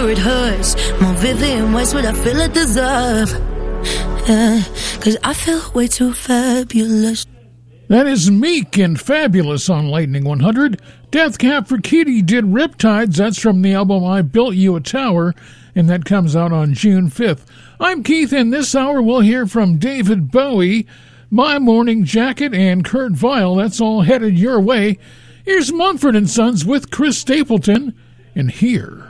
sure it hurts. More vivid in ways what I feel I deserve. Yeah, 'cause I feel way too fabulous. That is Meek and Fabulous on Lightning 100. Death Cab for Cutie did Riptides. That's from the album I Built You a Tower, and that comes out on June 5th. I'm Keith, and this hour we'll hear from David Bowie, My Morning Jacket, and Kurt Vile. That's all headed your way. Here's Mumford & Sons with Chris Stapleton, and Here.